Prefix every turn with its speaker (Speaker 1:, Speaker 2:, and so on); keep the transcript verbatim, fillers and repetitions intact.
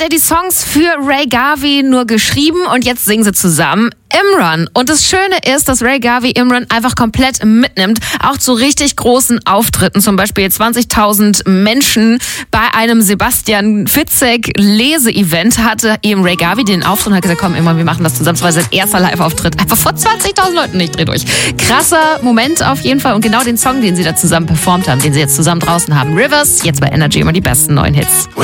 Speaker 1: ja die Songs für Ray Garvey nur geschrieben und jetzt singen sie zusammen Imran. Und das Schöne ist, dass Ray Garvey Imran einfach komplett mitnimmt, auch zu richtig großen Auftritten, zum Beispiel zwanzigtausend Menschen bei einem Sebastian Fitzek Lese-Event hatte eben Ray Garvey den Auftritt und hat gesagt, komm Imran, wir machen das zusammen. Das war sein erster Live-Auftritt, einfach vor zwanzigtausend Leuten, ich dreh durch. Krasser Moment auf jeden Fall und genau den Song, den sie da zusammen performt haben, den sie jetzt zusammen draußen haben. Rivers, jetzt bei Energy immer die besten neuen Hits.